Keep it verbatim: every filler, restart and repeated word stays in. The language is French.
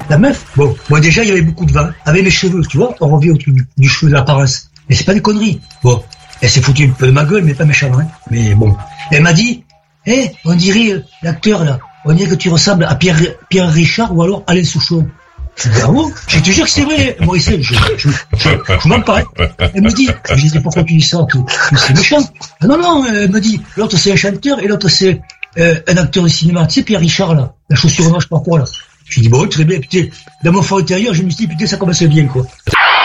la meuf, bon, moi déjà, il y avait beaucoup de vin. Avec mes cheveux, tu vois, on revient au truc du, du cheveu de l'apparence. Mais c'est pas des conneries. Bon, elle s'est foutue un peu de ma gueule, mais pas méchamment, hein. Mais bon. Elle m'a dit, hé, hey, on dirait euh, l'acteur, là, on dirait que tu ressembles à Pierre, Pierre Richard ou alors Alain Souchon. Je dis, ah bon? Je te jure que c'est vrai, Maurice, je, je, je, je, je m'en parle. Elle me dit, je dis, pourquoi tu dis ça? C'est méchant. Ah non, non, elle me dit, l'autre c'est un chanteur et l'autre c'est euh, un acteur de cinéma. Tu sais, Pierre Richard, là, la chaussure noire, je sais pas quoi, là. Je dis, bon, très bien, putain, dans mon fort intérieur, je me suis dit, putain, ça commence bien, quoi.